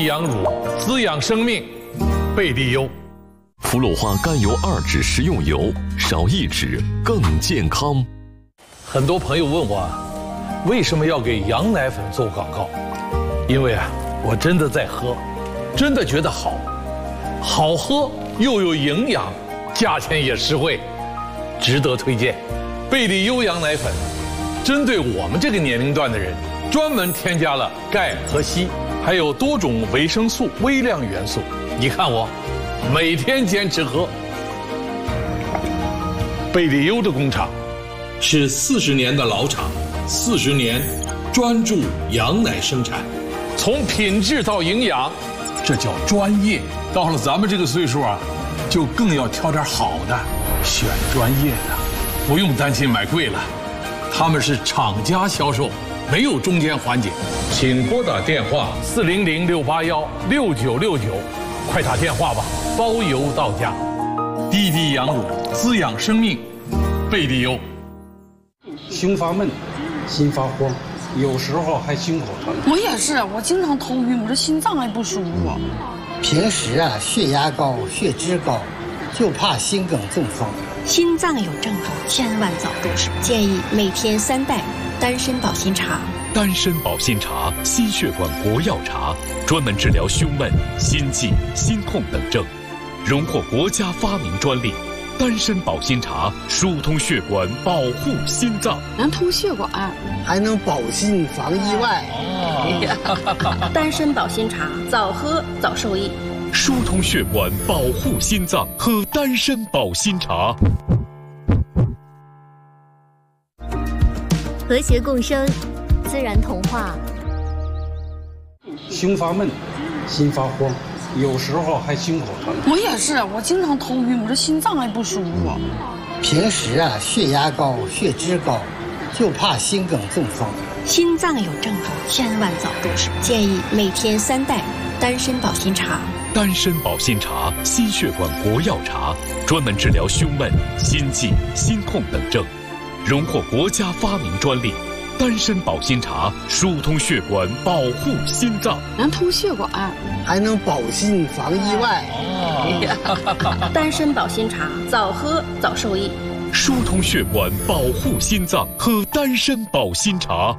养乳，滋养生命。贝利优。 氟鲁化甘油2酯食用油，少1酯更健康。 很多朋友问我，为什么要给羊奶粉做广告？因为我真的在喝，真的觉得好，好喝又有营养，价钱也实惠，值得推荐。贝利优羊奶粉，针对我们这个年龄段的人，专门添加了钙和硒，还有多种维生素、微量元素。你看我，每天坚持喝。贝利优的工厂是40年的老厂，40年专注羊奶生产，从品质到营养，这叫专业。到了咱们这个岁数就更要挑点好的，选专业的，不用担心买贵了。他们是厂家销售，没有中间环节。请拨打电话400-681-6969，快打电话吧，包邮到家。滴滴羊乳，滋养生命。贝利优。 胸发闷，心发慌，有时候还心口疼。 我也是，我经常头晕，我这心脏还不舒服。 平时血压高、血脂高，就怕心梗中风。 心脏有症状，千万早重视。建议每天3袋丹参保心茶。 丹参保心茶，心血管国药茶，专门治疗胸闷、心悸、心痛等症，荣获国家发明专利。丹参保心茶疏通血管，保护心脏， 能通血管， 还能保心防意外。 丹参保心茶，早喝早受益。 疏通血管，保护心脏，喝丹参保心茶。 和谐共生，自然童话。 胸发闷，心发慌，有时候还心口疼。 我也是，我经常头晕，我这心脏还不舒服。 平时血压高、血脂高，就怕心梗中风。 心脏有症状，千万早重视。建议每天3袋丹参保心茶。 丹参保心茶，心血管国药茶，专门治疗胸闷、心悸、心痛等症，荣获国家发明专利。丹参保心茶疏通血管，保护心脏， 能通血管， 还能保心防意外。 丹参保心茶，早喝早受益。 疏通血管，保护心脏，喝丹参保心茶。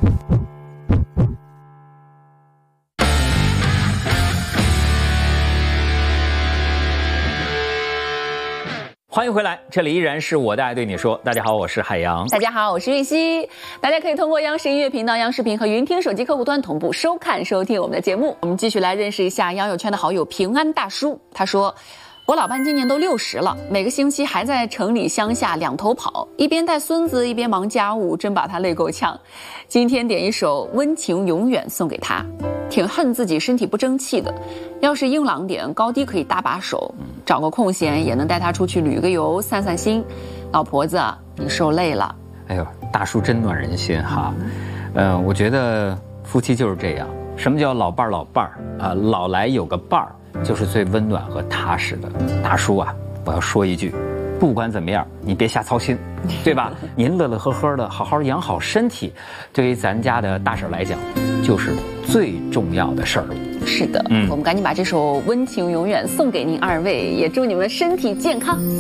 欢迎回来，这里依然是我的爱对你说。大家好，我是海洋。 大家好，我是玉溪。大家可以通过央视音乐频道、央视频和云听手机客户端同步收看、收听我们的节目。我们继续来认识一下央友圈的好友平安大叔。他说，我老伴今年都60了，每个星期还在城里乡下2头跑，一边带孙子一边忙家务，真把他累够呛。今天点一首《温情永远》送给他，挺恨自己身体不争气的，要是硬朗点，高低可以搭把手，找个空闲也能带他出去旅个游，散散心。老婆子，你受累了。 哎呦，大叔真暖人心哈。我觉得夫妻就是这样。什么叫老伴儿？老伴儿啊，老来有个伴儿，就是最温暖和踏实的。大叔啊，我要说一句，不管怎么样，你别瞎操心，对吧？您乐乐呵呵的，好好养好身体，对于咱家的大婶来讲，就是最重要的事儿。 是的，我们赶紧把这首《温情永远》送给您2位，也祝你们身体健康。